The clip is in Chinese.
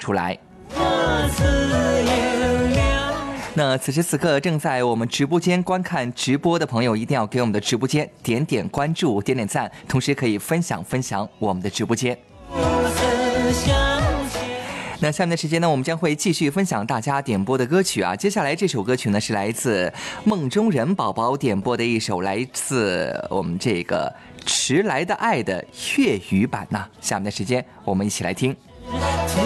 出来。那此时此刻正在我们直播间观看直播的朋友，一定要给我们的直播间点点关注、点点赞，同时可以分享我们的直播间。那下面的时间呢，我们将会继续分享大家点播的歌曲啊。接下来这首歌曲呢，是来自梦中人宝宝点播的一首来自我们这个迟来的爱的粤语版呐。下面的时间我们一起来听。